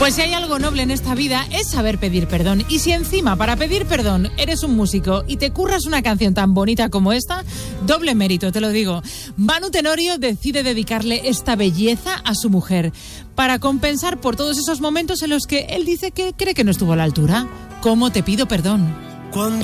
Pues si hay algo noble en esta vida es saber pedir perdón. Y si encima para pedir perdón eres un músico y te curras una canción tan bonita como esta, doble mérito, te lo digo. Manu Tenorio decide dedicarle esta belleza a su mujer para compensar por todos esos momentos en los que él dice que cree que no estuvo a la altura. ¿Cómo te pido perdón?